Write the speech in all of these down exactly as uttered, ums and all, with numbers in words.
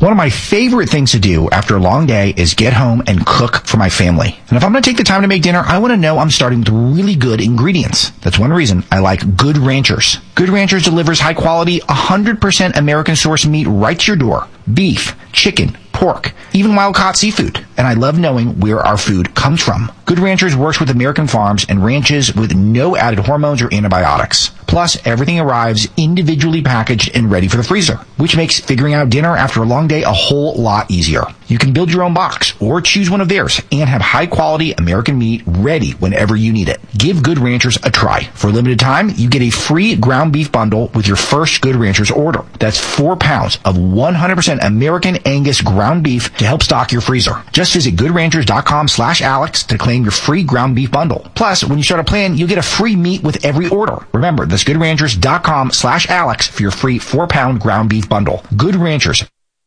One of my favorite things to do after a long day is get home and cook for my family. And if I'm going to take the time to make dinner, I want to know I'm starting with really good ingredients. That's one reason I like Good Ranchers. Good Ranchers delivers high quality, one hundred percent American sourced meat right to your door. Beef, chicken, pork, even wild-caught seafood. And I love knowing where our food comes from. Good Ranchers works with American farms and ranches with no added hormones or antibiotics. Plus, everything arrives individually packaged and ready for the freezer, which makes figuring out dinner after a long day a whole lot easier. You can build your own box or choose one of theirs and have high-quality American meat ready whenever you need it. Give Good Ranchers a try. For a limited time, you get a free ground beef bundle with your first Good Ranchers order. That's four pounds of one hundred percent American Angus ground beef to help stock your freezer. Just visit goodranchers.com slash Alex to claim your free ground beef bundle. Plus, when you start a plan, you'll get a free meat with every order. Remember, that's goodranchers.com slash Alex for your free four-pound ground beef bundle. Good Ranchers.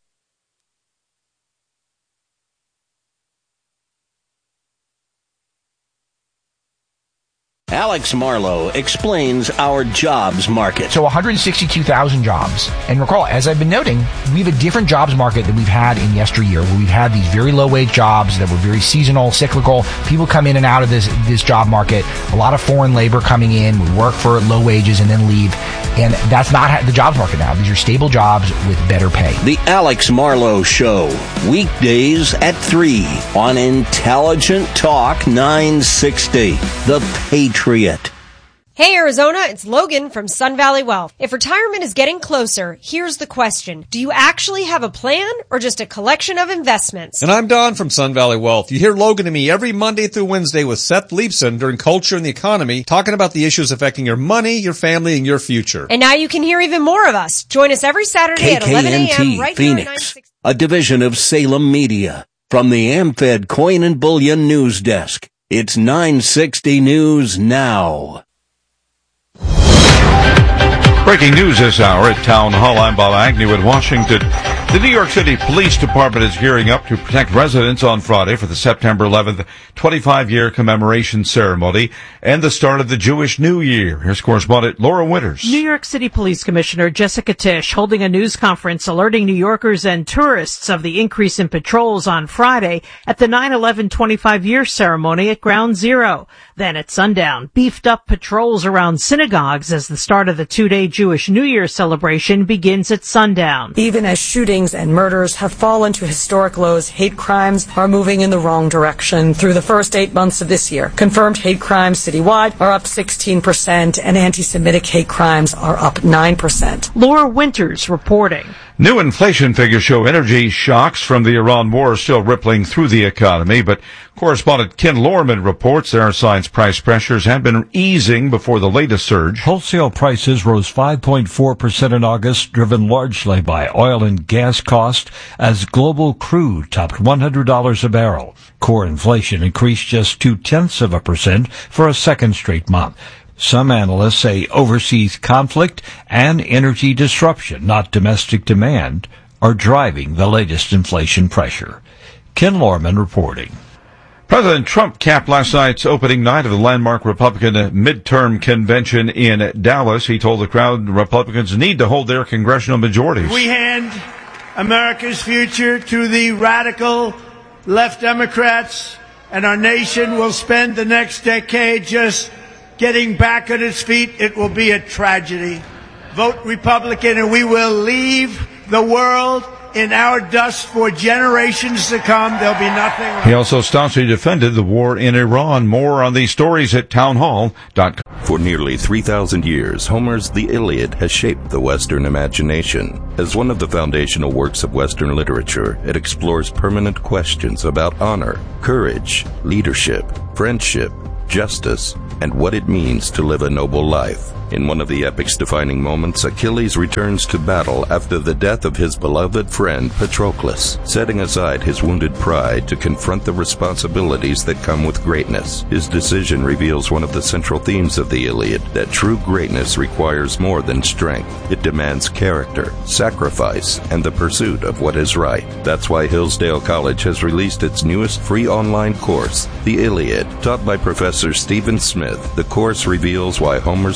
Alex Marlowe explains our jobs market. So one hundred sixty-two thousand jobs. And recall, as I've been noting, we have a different jobs market than we've had in yesteryear, where we've had these very low-wage jobs that were very seasonal, cyclical. People come in and out of this this job market. A lot of foreign labor coming in. We work for low wages and then leave. And that's not the jobs market now. These are stable jobs with better pay. The Alex Marlowe Show, weekdays at three on Intelligent Talk nine sixty. The Patriot. Hey Arizona, it's Logan from Sun Valley Wealth. If retirement is getting closer, here's the question. Do you actually have a plan or just a collection of investments? And I'm Don from Sun Valley Wealth. You hear Logan and me every Monday through Wednesday with Seth Leibson during Culture and the Economy, talking about the issues affecting your money, your family, and your future. And now you can hear even more of us. Join us every Saturday at eleven a.m. right here at nine sixty. A division of Salem Media. From the AmFed Coin and Bullion News Desk, it's nine sixty News Now. Breaking news this hour at Town Hall. I'm Bob Agnew in Washington. The New York City Police Department is gearing up to protect residents on Friday for the September eleventh twenty-five-year commemoration ceremony and the start of the Jewish New Year. Here's correspondent Laura Winters. New York City Police Commissioner Jessica Tisch holding a news conference alerting New Yorkers and tourists of the increase in patrols on Friday at the nine eleven twenty-five-year ceremony at Ground Zero. Then at sundown, beefed up patrols around synagogues as the start of the two-day Jewish New Year celebration begins at sundown. Even as shootings and murders have fallen to historic lows, hate crimes are moving in the wrong direction. Through the first eight months of this year, confirmed hate crimes citywide are up sixteen percent and anti-Semitic hate crimes are up nine percent. Laura Winters reporting. New inflation figures show energy shocks from the Iran war are still rippling through the economy, but correspondent Ken Lorman reports there are signs price pressures have been easing before the latest surge. Wholesale prices rose five point four percent in August, driven largely by oil and gas cost as global crude topped one hundred dollars a barrel. Core inflation increased just two-tenths of a percent for a second straight month. Some analysts say overseas conflict and energy disruption, not domestic demand, are driving the latest inflation pressure. Ken Lorman reporting. President Trump capped last night's opening night of the landmark Republican midterm convention in Dallas. He told the crowd Republicans need to hold their congressional majorities. We hand America's future to the radical left Democrats, and our nation will spend the next decade just getting back on its feet. It will be a tragedy. Vote Republican and we will leave the world in our dust for generations to come. There'll be nothing. He also staunchly defended the war in Iran. More on these stories at townhall dot com. For nearly three thousand years, Homer's The Iliad has shaped the Western imagination. As one of the foundational works of Western literature, it explores permanent questions about honor, courage, leadership, friendship, justice, and what it means to live a noble life. In one of the epic's defining moments, Achilles returns to battle after the death of his beloved friend Patroclus, setting aside his wounded pride to confront the responsibilities that come with greatness. His decision reveals one of the central themes of the Iliad, that true greatness requires more than strength. It demands character, sacrifice, and the pursuit of what is right. That's why Hillsdale College has released its newest free online course, The Iliad. Taught by Professor Stephen Smith, the course reveals why Homer's master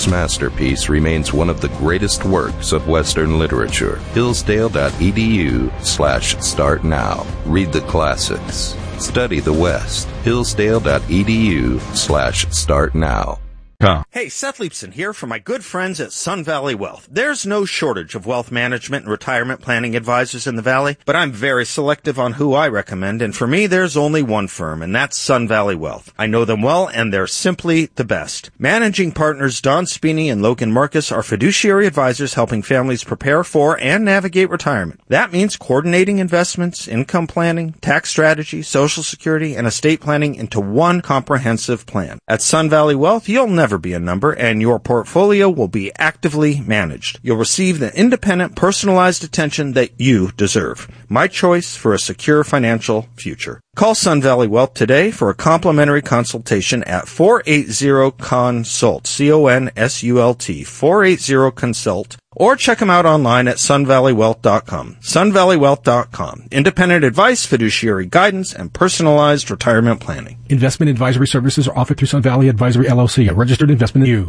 masterpiece remains one of the greatest works of Western literature. Hillsdale.edu slash start now. Read the classics. Study the West. Hillsdale.edu slash start now. Huh. Hey, Seth Leipson here from my good friends at Sun Valley Wealth. There's no shortage of wealth management and retirement planning advisors in the Valley, but I'm very selective on who I recommend, and for me, there's only one firm, and that's Sun Valley Wealth. I know them well, and they're simply the best. Managing partners Don Spini and Logan Marcus are fiduciary advisors helping families prepare for and navigate retirement. That means coordinating investments, income planning, tax strategy, Social Security, and estate planning into one comprehensive plan. At Sun Valley Wealth, you'll never be a number, and your portfolio will be actively managed. You'll receive the independent, personalized attention that you deserve. My choice for a secure financial future. Call Sun Valley Wealth today for a complimentary consultation at four eight zero consult, C O N S U L T, four eight zero consult, or check them out online at sun valley wealth dot com. sun valley wealth dot com. Independent advice, fiduciary guidance, and personalized retirement planning. Investment advisory services are offered through Sun Valley Advisory L L C, a registered investment U.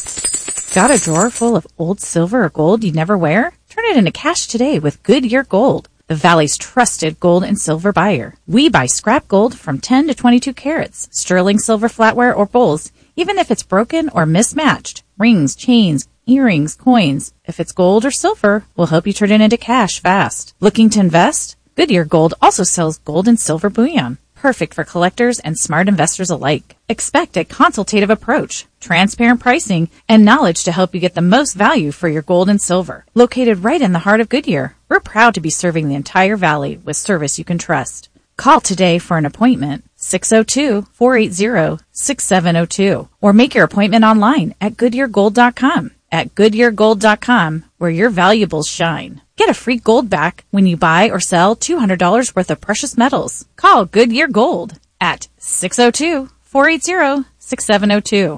Got a drawer full of old silver or gold you never wear? Turn it into cash today with Goodyear Gold, the Valley's trusted gold and silver buyer. We buy scrap gold from ten to twenty-two carats, sterling silver flatware or bowls, even if it's broken or mismatched. Rings, chains, earrings, coins. If it's gold or silver, we'll help you turn it into cash fast. Looking to invest? Goodyear Gold also sells gold and silver bullion. Perfect for collectors and smart investors alike. Expect a consultative approach, transparent pricing, and knowledge to help you get the most value for your gold and silver. Located right in the heart of Goodyear, we're proud to be serving the entire valley with service you can trust. Call today for an appointment, six oh two, four eight zero, six seven oh two, or make your appointment online at goodyear gold dot com. At goodyear gold dot com, where your valuables shine. Get a free gold back when you buy or sell two hundred dollars worth of precious metals. Call Goodyear Gold at six oh two, four eight zero, six seven oh two.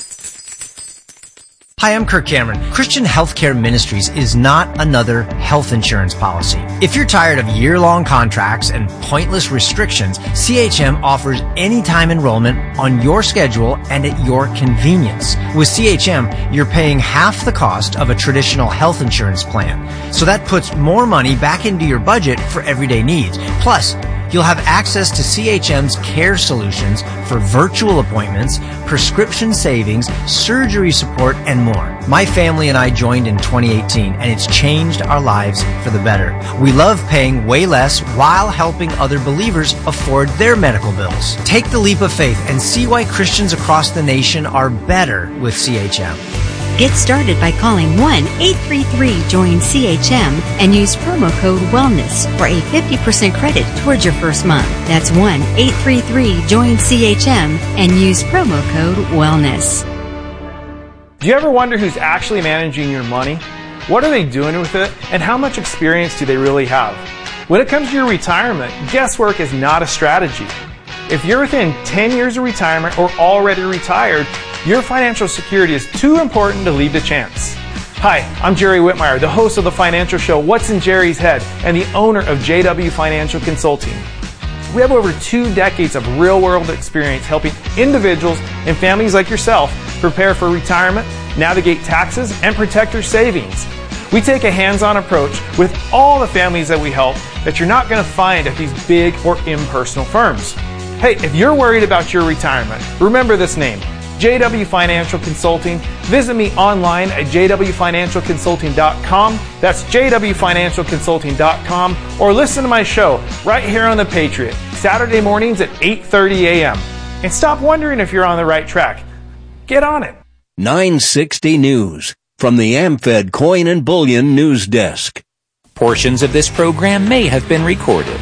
Hi, I'm Kirk Cameron. Christian Healthcare Ministries is not another health insurance policy. If you're tired of year-long contracts and pointless restrictions, C H M offers anytime enrollment on your schedule and at your convenience. With C H M, you're paying half the cost of a traditional health insurance plan. So that puts more money back into your budget for everyday needs. Plus, you'll have access to C H M's care solutions for virtual appointments, prescription savings, surgery support, and more. My family and I joined in twenty eighteen, and it's changed our lives for the better. We love paying way less while helping other believers afford their medical bills. Take the leap of faith and see why Christians across the nation are better with C H M. Get started by calling one eight three three join C H M and use promo code WELLNESS for a fifty percent credit towards your first month. That's one eight three three join C H M and use promo code WELLNESS. Do you ever wonder who's actually managing your money? What are they doing with it? And how much experience do they really have? When it comes to your retirement, guesswork is not a strategy. If you're within ten years of retirement or already retired, your financial security is too important to leave to chance. Hi, I'm Jerry Whitmire, the host of the financial show What's in Jerry's Head and the owner of J W Financial Consulting. We have over two decades of real-world experience helping individuals and families like yourself prepare for retirement, navigate taxes, and protect your savings. We take a hands-on approach with all the families that we help that you're not going to find at these big or impersonal firms. Hey, if you're worried about your retirement, remember this name, J W Financial Consulting. Visit me online at j w financial consulting dot com. That's j w financial consulting dot com. Or listen to my show right here on The Patriot, Saturday mornings at eight thirty a.m. And stop wondering if you're on the right track. Get on it. nine sixty News from the AmFed Coin and Bullion News Desk. Portions of this program may have been recorded.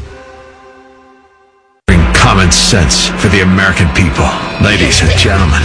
Common sense for the American people. Ladies and gentlemen,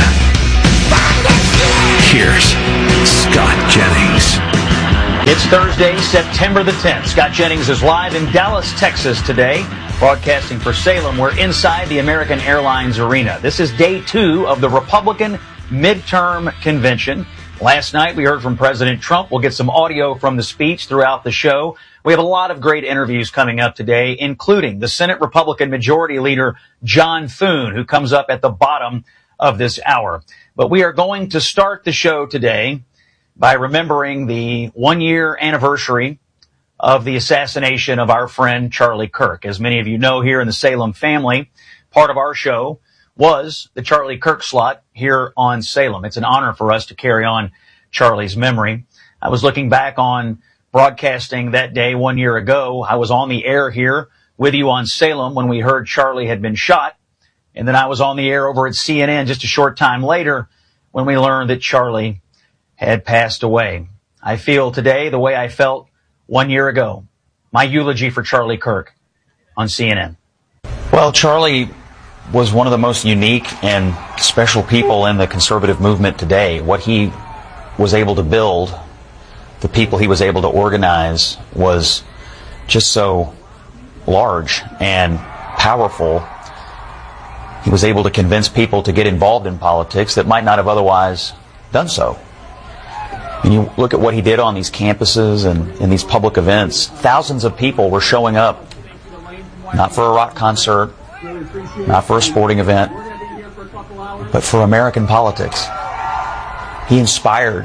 here's Scott Jennings. It's Thursday, September the tenth. Scott Jennings is live in Dallas, Texas today, broadcasting for Salem. We're inside the American Airlines Arena. This is day two of the Republican midterm convention. Last night we heard from President Trump. We'll get some audio from the speech throughout the show. We have a lot of great interviews coming up today, including the Senate Republican Majority Leader John Thune, who comes up at the bottom of this hour. But we are going to start the show today by remembering the one-year anniversary of the assassination of our friend Charlie Kirk. As many of you know here in the Salem family, part of our show was the Charlie Kirk slot here on Salem. It's an honor for us to carry on Charlie's memory. I was looking back on broadcasting that day one year ago. I was on the air here with you on Salem when we heard Charlie had been shot. And then I was on the air over at C N N just a short time later when we learned that Charlie had passed away. I feel today the way I felt one year ago. My eulogy for Charlie Kirk on C N N. Well, Charlie was one of the most unique and special people in the conservative movement today. What he was able to build, the people he was able to organize, was just so large and powerful. He was able to convince people to get involved in politics that might not have otherwise done so. And you look at what he did on these campuses and in these public events, thousands of people were showing up, not for a rock concert, not for a sporting event, but for American politics. He inspired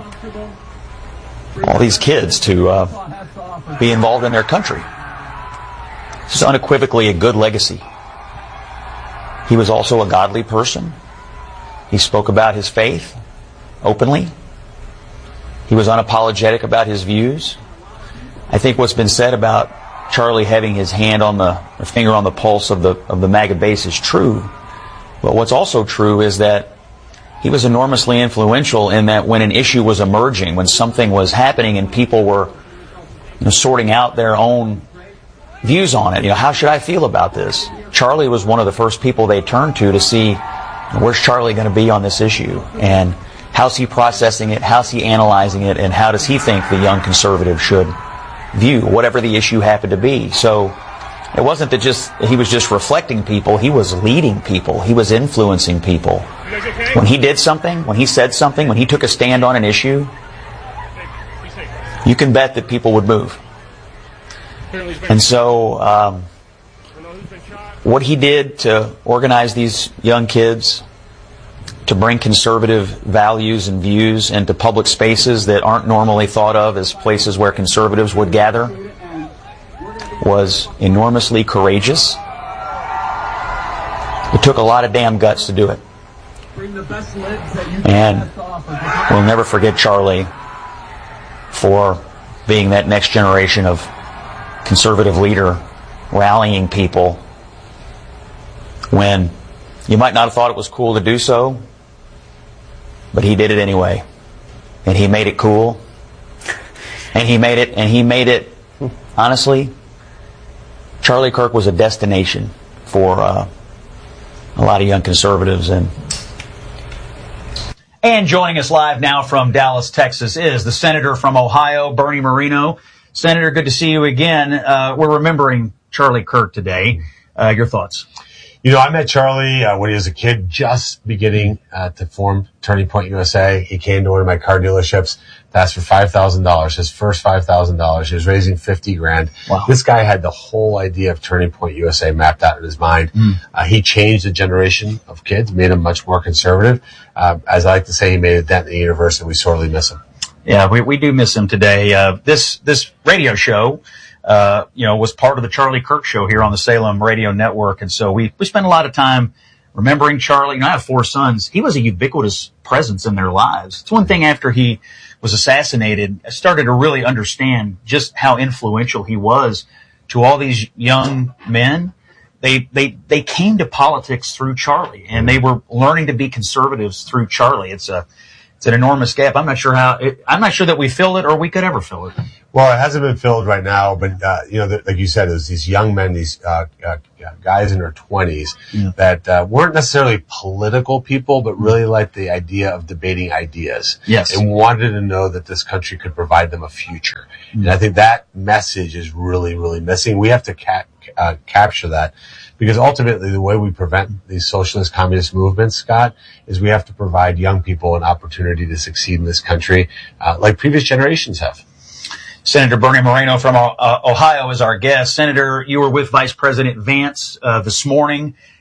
all these kids to uh, be involved in their country. It's unequivocally a good legacy. He was also a godly person. He spoke about his faith openly. He was unapologetic about his views. I think what's been said about Charlie having his hand on the, or finger on the pulse of the of the MAGA base is true. But what's also true is that he was enormously influential in that when an issue was emerging, when something was happening and people were, you know, sorting out their own views on it, you know, how should I feel about this? Charlie was one of the first people they turned to to see, you know, where's Charlie going to be on this issue, and how's he processing it, how's he analyzing it, and how does he think the young conservative should view whatever the issue happened to be. So it wasn't that just he was just reflecting people, he was leading people, he was influencing people. When he did something, when he said something, when he took a stand on an issue, you can bet that people would move. And so um, what he did to organize these young kids, to bring conservative values and views into public spaces that aren't normally thought of as places where conservatives would gather, was enormously courageous. It took a lot of damn guts to do it. And we'll never forget Charlie for being that next generation of conservative leader, rallying people when you might not have thought it was cool to do so, but he did it anyway. And he made it cool. And he made it, and he made it, honestly, Charlie Kirk was a destination for uh, a lot of young conservatives. And And joining us live now from Dallas, Texas, is the senator from Ohio, Bernie Moreno. Senator, good to see you again. Uh, we're remembering Charlie Kirk today. Uh, your thoughts? You know, I met Charlie uh, when he was a kid, just beginning uh, to form Turning Point U S A. He came to one of my car dealerships to ask for five thousand dollars, his first five thousand dollars. He was raising fifty grand. Wow. This guy had the whole idea of Turning Point U S A mapped out in his mind. Mm. Uh, he changed a generation of kids, made them much more conservative. Uh, as I like to say, he made a dent in the universe, and we sorely miss him. Yeah, we, we do miss him today. Uh, this, this radio show, uh, you know, was part of the Charlie Kirk Show here on the Salem Radio Network. And so we, we spent a lot of time remembering Charlie. You know, I have four sons. He was a ubiquitous presence in their lives. It's one thing after he was assassinated, I started to really understand just how influential he was to all these young men. They, they, they came to politics through Charlie, and they were learning to be conservatives through Charlie. It's a, It's an enormous gap. I'm not sure how. It, I'm not sure that we fill it or we could ever fill it. Well, it hasn't been filled right now, but uh, you know, the, like you said, there's these young men, these uh, uh, guys in their twenties yeah. that uh, weren't necessarily political people, but really liked the idea of debating ideas. Yes, and wanted to know that this country could provide them a future. Mm-hmm. And I think that message is really, really missing. We have to ca- uh, capture that. Because ultimately, the way we prevent these socialist communist movements, Scott, is we have to provide young people an opportunity to succeed in this country, uh, like previous generations have. Senator Bernie Moreno from uh, Ohio is our guest. Senator, you were with Vice President Vance uh, this morning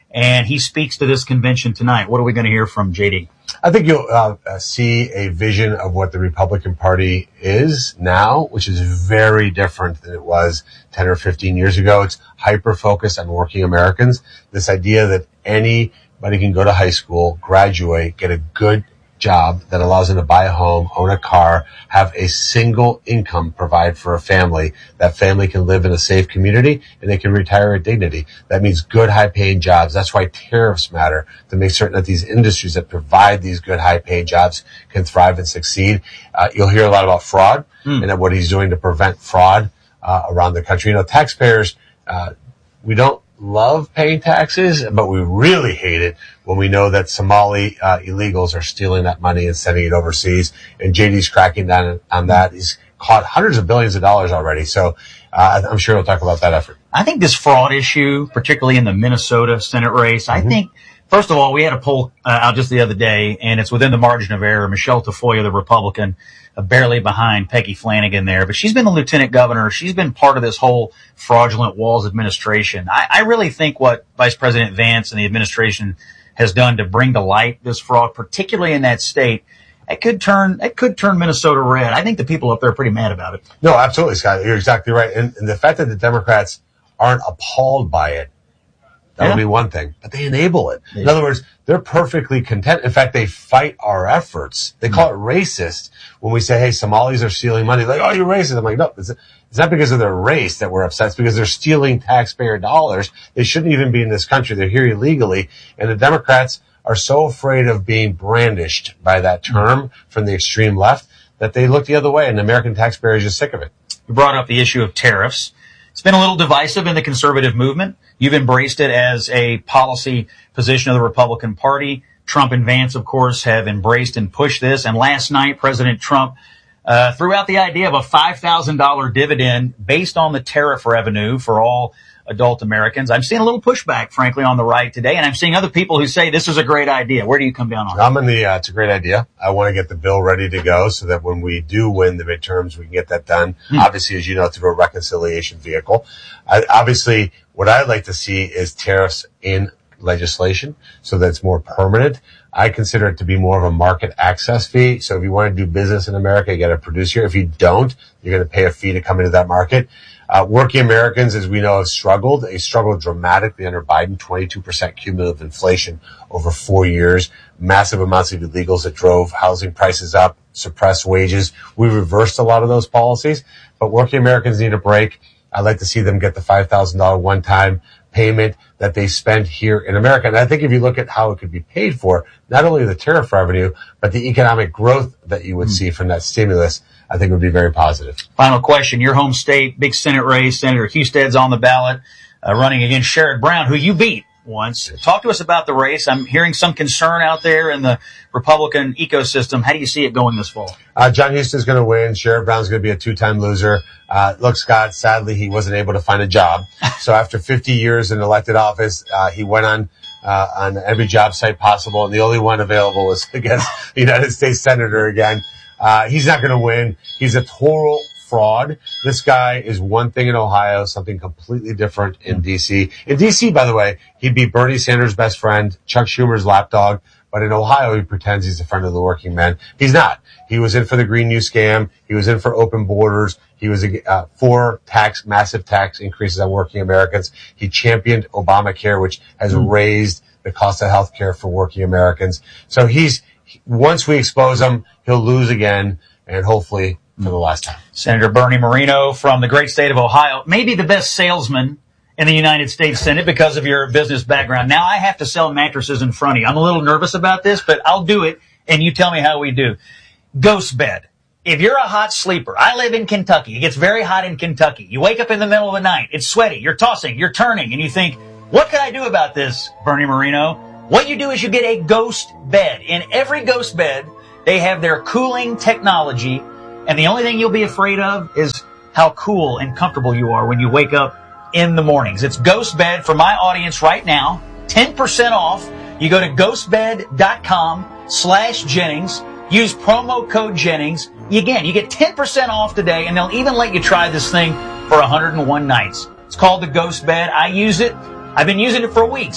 and he speaks to this convention tonight. What are we going to hear from J D? I think you'll uh, see a vision of what the Republican Party is now, which is very different than it was ten or fifteen years ago. It's hyper-focused on working Americans. This idea that anybody can go to high school, graduate, get a good job that allows them to buy a home, own a car, have a single income, provide for a family. That family can live in a safe community and they can retire with dignity. That means good, high-paying jobs. That's why tariffs matter, to make certain that these industries that provide these good, high-paying jobs can thrive and succeed. Uh, you'll hear a lot about fraud mm. and what he's doing to prevent fraud uh, around the country. You know, taxpayers, uh, we don't love paying taxes, but we really hate it when we know that Somali uh, illegals are stealing that money and sending it overseas. And J D's cracking down on that. He's caught hundreds of billions of dollars already. So uh, I'm sure he'll talk about that effort. I think this fraud issue, particularly in the Minnesota Senate race, mm-hmm. I think, first of all, we had a poll uh, out just the other day, and it's within the margin of error. Michelle Tafoya, the Republican, uh, barely behind Peggy Flanagan there, but she's been the lieutenant governor. She's been part of this whole fraudulent Walz administration. I, I really think what Vice President Vance and the administration has done to bring to light this fraud, particularly in that state, it could turn it could turn Minnesota red. I think the people up there are pretty mad about it. No, absolutely, Scott. You're exactly right. And, and the fact that the Democrats aren't appalled by it, that would yeah. be one thing. But they enable it. Yeah. In other words, they're perfectly content. In fact, they fight our efforts. They call mm-hmm. it racist when we say, hey, Somalis are stealing money. Like, oh, you're racist. I'm like, no, it's, it's not because of their race that we're upset. It's because they're stealing taxpayer dollars. They shouldn't even be in this country. They're here illegally. And the Democrats are so afraid of being brandished by that term from the extreme left that they look the other way, and the American taxpayer is just sick of it. You brought up the issue of tariffs. It's been a little divisive in the conservative movement. You've embraced it as a policy position of the Republican Party. Trump and Vance, of course, have embraced and pushed this. And last night, President Trump uh, threw out the idea of a five thousand dollars dividend based on the tariff revenue for all adult Americans. I'm seeing a little pushback, frankly, on the right today, and I'm seeing other people who say this is a great idea. Where do you come down on that? I'm in the, uh, it's a great idea. I want to get the bill ready to go so that when we do win the midterms, we can get that done. Hmm. Obviously, as you know, through a reconciliation vehicle. I, obviously, what I'd like to see is tariffs in legislation so that it's more permanent. I consider it to be more of a market access fee. So if you want to do business in America, you got to produce here. If you don't, you're going to pay a fee to come into that market. Uh, working Americans, as we know, have struggled. They struggled dramatically under Biden, twenty-two percent cumulative inflation over four years, massive amounts of illegals that drove housing prices up, suppressed wages. We reversed a lot of those policies, but working Americans need a break. I'd like to see them get the five thousand dollars one-time payment that they spent here in America. And I think if you look at how it could be paid for, not only the tariff revenue, but the economic growth that you would mm. see from that stimulus, I think would be very positive. Final question. Your home state, big Senate race, Senator Husted's on the ballot, uh, running against Sherrod Brown, who you beat once. Talk to us about the race. I'm hearing some concern out there in the Republican ecosystem. How do you see it going this fall? Uh, John Huston's going to win. Sherrod Brown's going to be a two-time loser. Uh, look, Scott, sadly, he wasn't able to find a job. So after fifty years in elected office, uh, he went on uh, on every job site possible, and the only one available was against the United States Senator again. Uh, he's not going to win. He's a total fraud. This guy is one thing in Ohio, something completely different in D C. In D C, by the way, he'd be Bernie Sanders' best friend, Chuck Schumer's lapdog. But in Ohio, he pretends he's a friend of the working man. He's not. He was in for the Green New scam. He was in for open borders. He was uh, for tax, massive tax increases on working Americans. He championed Obamacare, which has mm. raised the cost of health care for working Americans. So he's, once we expose him, he'll lose again, and hopefully for the last time. Senator Bernie Moreno from the great state of Ohio, maybe the best salesman in the United States Senate because of your business background. Now I have to sell mattresses in front of you. I'm a little nervous about this, but I'll do it, and you tell me how we do. Ghost bed. If you're a hot sleeper, I live in Kentucky. It gets very hot in Kentucky. You wake up in the middle of the night. It's sweaty. You're tossing. You're turning. And you think, what can I do about this, Bernie Moreno? What you do is you get a ghost bed. In every ghost bed, they have their cooling technology. And the only thing you'll be afraid of is how cool and comfortable you are when you wake up in the mornings. It's Ghost Bed for my audience right now. ten percent off. You go to ghostbed.com slash Jennings. Use promo code Jennings. Again, you get ten percent off today, and they'll even let you try this thing for one hundred one nights. It's called the Ghost Bed. I use it. I've been using it for weeks.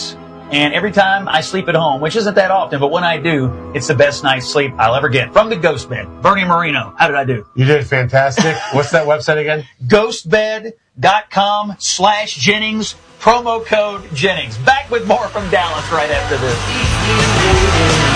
And every time I sleep at home, which isn't that often, but when I do, it's the best night's sleep I'll ever get. From the Ghost Bed, Bernie Marino. How did I do? You did fantastic. What's that website again? ghostbed.com slash Jennings, promo code Jennings. Back with more from Dallas right after this.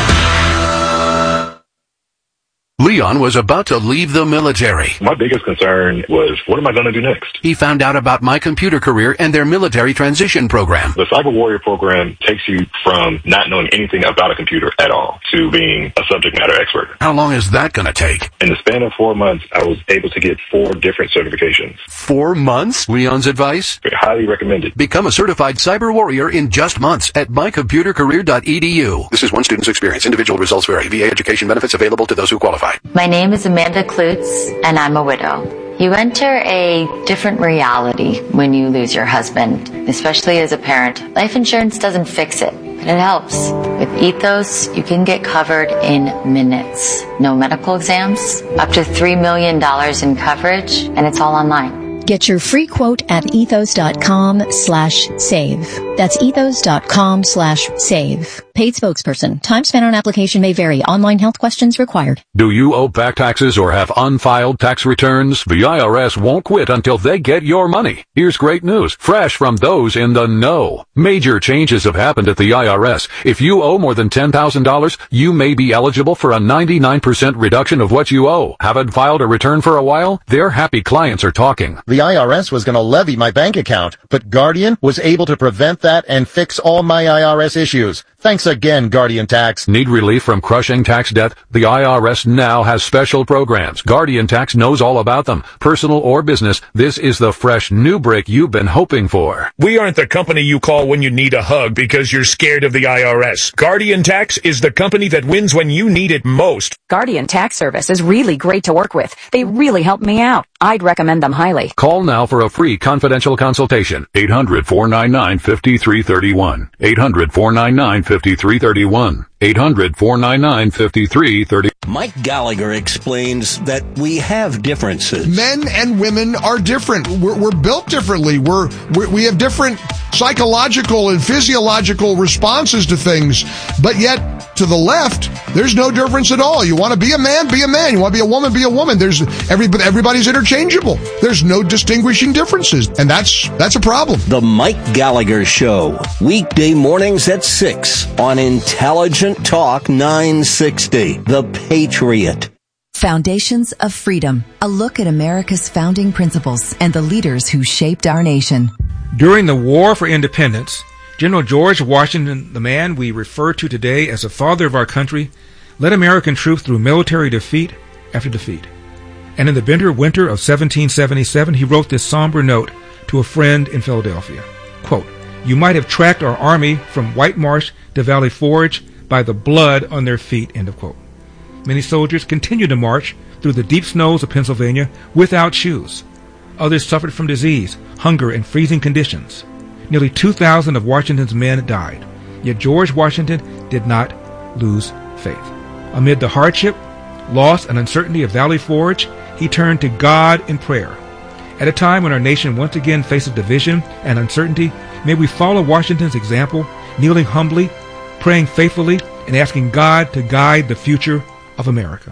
Leon was about to leave the military. My biggest concern was, what am I going to do next? He found out about My Computer Career and their military transition program. The Cyber Warrior program takes you from not knowing anything about a computer at all to being a subject matter expert. How long is that going to take? In the span of four months, I was able to get four different certifications. Four months? Leon's advice? Highly recommended. Become a certified cyber warrior in just months at my computer career dot e d u. This is one student's experience. Individual results vary. V A education benefits available to those who qualify. My name is Amanda Klutz, and I'm a widow. You enter a different reality when you lose your husband, especially as a parent. Life insurance doesn't fix it, but it helps. With Ethos, you can get covered in minutes. No medical exams, up to three million dollars in coverage, and it's all online. Get your free quote at ethos.com slash save. That's ethos.com slash save. Paid spokesperson. Time spent on application may vary. Online health questions required. Do you owe back taxes or have unfiled tax returns? The I R S won't quit until they get your money. Here's great news, fresh from those in the know. Major changes have happened at the I R S. If you owe more than ten thousand dollars, you may be eligible for a ninety-nine percent reduction of what you owe. Haven't filed a return for a while? Their happy clients are talking. The I R S was going to levy my bank account, but Guardian was able to prevent that and fix all my I R S issues. Thanks again, Guardian Tax. Need relief from crushing tax debt? The I R S now has special programs. Guardian Tax knows all about them. Personal or business, this is the fresh new break you've been hoping for. We aren't the company you call when you need a hug because you're scared of the I R S. Guardian Tax is the company that wins when you need it most. Guardian Tax Service is really great to work with. They really help me out. I'd recommend them highly. Call now for a free confidential consultation. eight hundred, four nine nine, five three three one. eight hundred, four nine nine, five three three one. eight hundred, four nine nine, five three three one. Mike Gallagher explains that we have differences. Men and women are different. We're, we're built differently. We're, we're we have different psychological and physiological responses to things. But yet, to the left, there's no difference at all. You want to be a man, be a man. You want to be a woman, be a woman. There's everybody, everybody's interchangeable. There's no distinguishing differences, and that's that's a problem. The Mike Gallagher Show, weekday mornings at six on Intelligent Talk nine sixty. The Patriot. Foundations of Freedom, a look at America's founding principles and the leaders who shaped our nation. During the War for Independence, General George Washington, the man we refer to today as the father of our country, led American troops through military defeat after defeat. And in the bitter winter of seventeen seventy-seven, he wrote this somber note to a friend in Philadelphia. Quote, "You might have tracked our army from White Marsh to Valley Forge by the blood on their feet," end of quote. Many soldiers continued to march through the deep snows of Pennsylvania without shoes. Others suffered from disease, hunger, and freezing conditions. Nearly two thousand of Washington's men died. Yet George Washington did not lose faith. Amid the hardship, loss, and uncertainty of Valley Forge, he turned to God in prayer. At a time when our nation once again faces division and uncertainty, may we follow Washington's example, kneeling humbly, praying faithfully, and asking God to guide the future of America.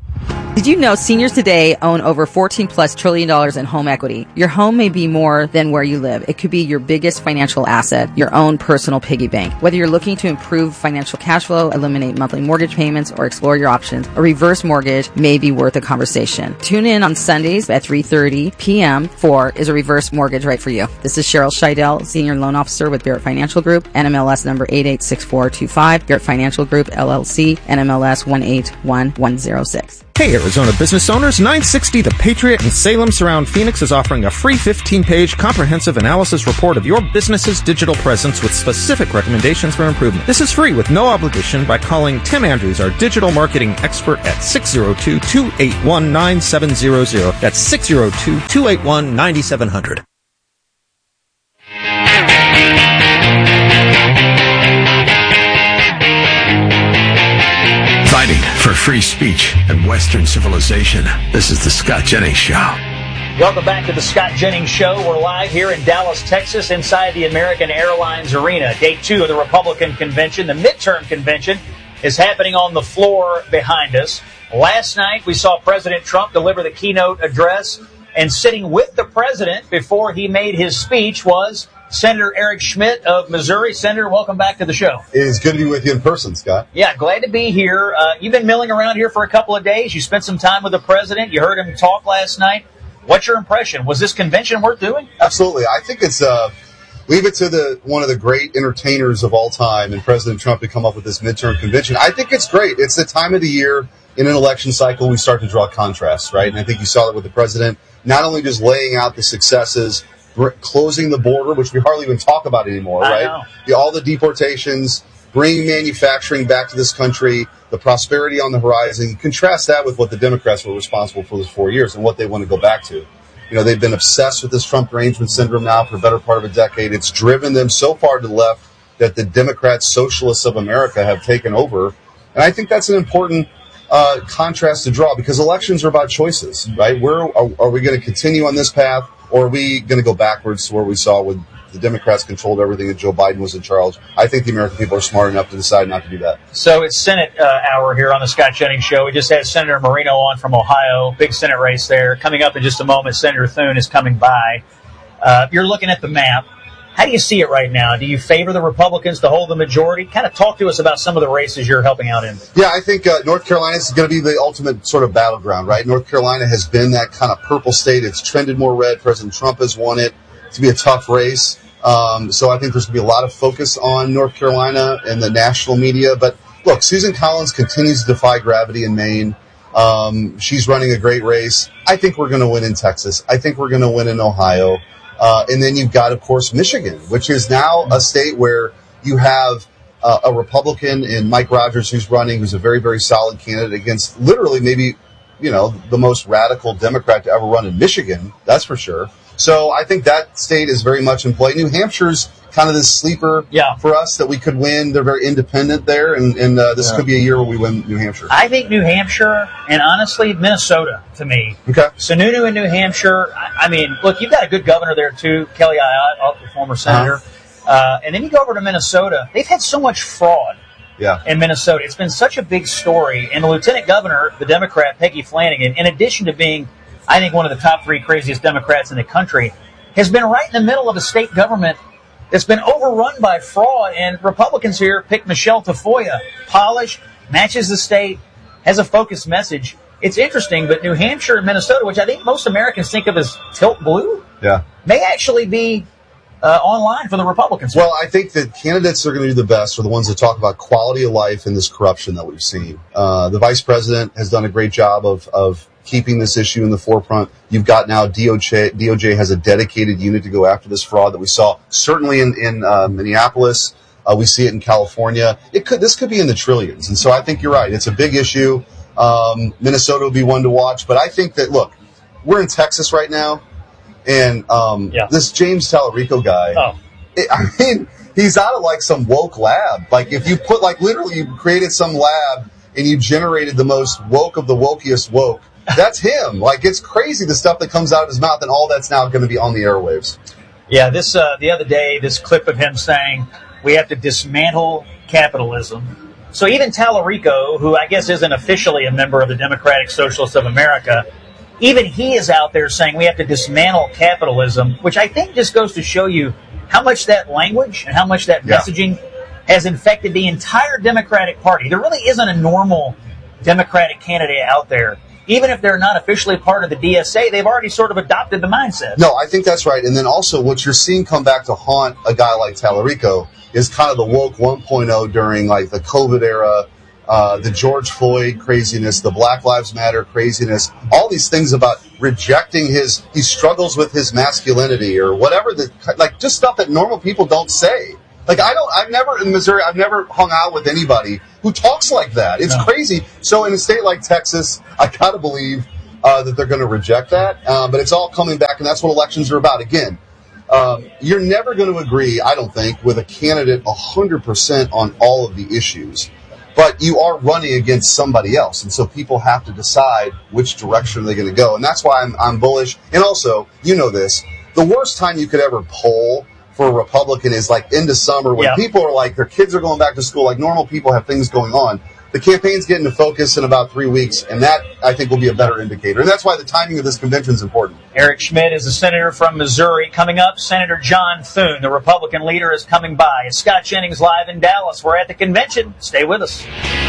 Did you know seniors today own over fourteen plus trillion dollars in home equity? Your home may be more than where you live. It could be your biggest financial asset, your own personal piggy bank. Whether you're looking to improve financial cash flow, eliminate monthly mortgage payments, or explore your options, a reverse mortgage may be worth a conversation. Tune in on Sundays at three thirty p.m. for Is a Reverse Mortgage Right for You? This is Cheryl Scheidel, Senior Loan Officer with Barrett Financial Group, N M L S number eight eight six four two five, Barrett Financial Group, L L C, N M L S one eight one one zero six. Hey Arizona business owners, nine sixty The Patriot in Salem Surround Phoenix is offering a free fifteen-page comprehensive analysis report of your business's digital presence with specific recommendations for improvement. This is free with no obligation by calling Tim Andrews, our digital marketing expert, at six oh two, two eight one, nine seven zero zero. That's six oh two, two eight one, nine seven zero zero. Fighting for free speech and Western civilization. This is the Scott Jennings Show. Welcome back to the Scott Jennings Show. We're live here in Dallas, Texas, inside the American Airlines Arena. Day two of the Republican Convention. The midterm convention is happening on the floor behind us. Last night, we saw President Trump deliver the keynote address, and sitting with the president before he made his speech was Senator Eric Schmitt of Missouri. Senator, welcome back to the show. It is good to be with you in person, Scott. Yeah, glad to be here. Uh, you've been milling around here for a couple of days. You spent some time with the president. You heard him talk last night. What's your impression? Was this convention worth doing? Absolutely. I think it's uh, leave it to the one of the great entertainers of all time and President Trump to come up with this midterm convention. I think it's great. It's the time of the year in an election cycle we start to draw contrasts, right? And I think you saw that with the president, not only just laying out the successes, closing the border, which we hardly even talk about anymore, I right? know. The, all the deportations, bringing manufacturing back to this country, the prosperity on the horizon. Contrast that with what the Democrats were responsible for those four years and what they want to go back to. You know, they've been obsessed with this Trump derangement syndrome now for the better part of a decade. It's driven them so far to the left that the Democrats, socialists of America, have taken over. And I think that's an important uh, contrast to draw because elections are about choices, right? Where are, are we going to continue on this path, or are we going to go backwards to where we saw with the Democrats controlled everything and Joe Biden was in charge? I think the American people are smart enough to decide not to do that. So it's Senate uh, hour here on the Scott Jennings Show. We just had Senator Marino on from Ohio. Big Senate race there. Coming up in just a moment, Senator Thune is coming by. Uh, you're looking at the map. How do you see it right now? Do you favor the Republicans to hold the majority? Kind of talk to us about some of the races you're helping out in. Yeah, I think uh, North Carolina is going to be the ultimate sort of battleground, right? North Carolina has been that kind of purple state. It's trended more red. President Trump has won it. To be a tough race. Um, so I think there's going to be a lot of focus on North Carolina and the national media. But look, Susan Collins continues to defy gravity in Maine. Um, she's running a great race. I think we're going to win in Texas. I think we're going to win in Ohio. Uh, and then you've got, of course, Michigan, which is now a state where you have uh, a Republican in Mike Rogers who's running, who's a very, very solid candidate against literally maybe, you know, the most radical Democrat to ever run in Michigan. That's for sure. So I think that state is very much in play. New Hampshire's kind of this sleeper yeah. for us that we could win. They're very independent there, and, and uh, this yeah. could be a year where we win New Hampshire. I think New Hampshire, and honestly, Minnesota, to me. Okay. Sununu in New Hampshire, I, I mean, look, you've got a good governor there, too, Kelly Ayotte, the former senator. Uh-huh. Uh, and then you go over to Minnesota. They've had so much fraud yeah. in Minnesota. It's been such a big story. And the lieutenant governor, the Democrat, Peggy Flanagan, in addition to being, I think, one of the top three craziest Democrats in the country, has been right in the middle of a state government that's been overrun by fraud. And Republicans here picked Michelle Tafoya, polished, matches the state, has a focused message. It's interesting, but New Hampshire and Minnesota, which I think most Americans think of as tilt blue, yeah, may actually be uh, online for the Republicans. Well, I think that candidates that are going to do the best are the ones that talk about quality of life and this corruption that we've seen. Uh, the vice president has done a great job of, of keeping this issue in the forefront. You've got now D O J. D O J has a dedicated unit to go after this fraud that we saw certainly in, in uh, Minneapolis. Uh, we see it in California. It could this could be in the trillions. And so I think you're right. It's a big issue. Um, Minnesota will be one to watch. But I think that, look, we're in Texas right now. And um, yeah. this James Tallarico guy, oh. it, I mean, he's out of like some woke lab. Like if you put like literally you created some lab and you generated the most woke of the wokiest woke. That's him. Like, it's crazy the stuff that comes out of his mouth, and all that's now going to be on the airwaves. Yeah, this uh, the other day, this clip of him saying we have to dismantle capitalism. So even Tallarico, who I guess isn't officially a member of the Democratic Socialists of America, even he is out there saying we have to dismantle capitalism, which I think just goes to show you how much that language and how much that yeah. messaging has infected the entire Democratic Party. There really isn't a normal Democratic candidate out there. Even if they're not officially part of the D S A, they've already sort of adopted the mindset. No, I think that's right. And then also what you're seeing come back to haunt a guy like Tallarico is kind of the woke one point oh during like the COVID era, uh, the George Floyd craziness, the Black Lives Matter craziness, all these things about rejecting his, he struggles with his masculinity or whatever, the, like just stuff that normal people don't say. Like, I don't, I've never, in Missouri, I've never hung out with anybody who talks like that. It's no. crazy. So in a state like Texas, I gotta believe, uh, that they're gonna reject that. Um, but it's all coming back, and that's what elections are about. Again, um, you're never gonna agree, I don't think, with a candidate one hundred percent on all of the issues. but you are running against somebody else. And so people have to decide which direction they're going to go. And that's why I'm, I'm bullish. And also, you know this, the worst time you could ever poll for a Republican is like into summer when yeah. people are like, their kids are going back to school, like normal people have things going on. The campaign's getting to focus in about three weeks, and that, I think, will be a better indicator. And that's why the timing of this convention is important. Eric Schmidt is the senator from Missouri. Coming up, Senator John Thune, the Republican leader, is coming by. It's Scott Jennings live in Dallas. We're at the convention. Stay with us.